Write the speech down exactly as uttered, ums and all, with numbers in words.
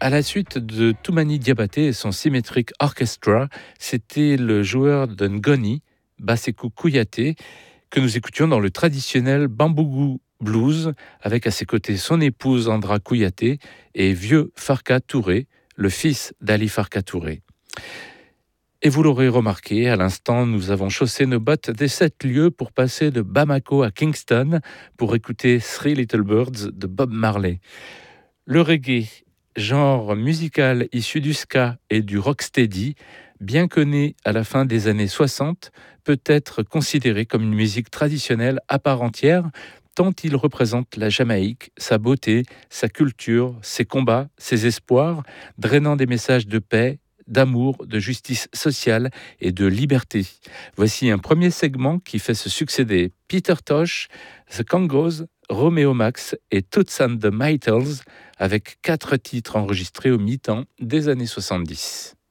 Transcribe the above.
À la suite de Toumani Diabaté et son Symmetric Orchestra, c'était le joueur de Ngoni, Basekou Kouyaté, que nous écoutions dans le traditionnel Bambougou Blues, avec à ses côtés son épouse Andra Kouyaté et vieux Farka Touré, le fils d'Ali Farka Touré. Et vous l'aurez remarqué, à l'instant, nous avons chaussé nos bottes des sept lieux pour passer de Bamako à Kingston pour écouter Three Little Birds de Bob Marley. Le reggae, genre musical issu du ska et du rocksteady, bien que né à la fin des années soixante, peut être considéré comme une musique traditionnelle à part entière, tant il représente la Jamaïque, sa beauté, sa culture, ses combats, ses espoirs, drainant des messages de paix, d'amour, de justice sociale et de liberté. Voici un premier segment qui fait se succéder Peter Tosh, The Congos, Romeo Max et Toots and the Maytals, avec quatre titres enregistrés au mi-temps des années soixante-dix.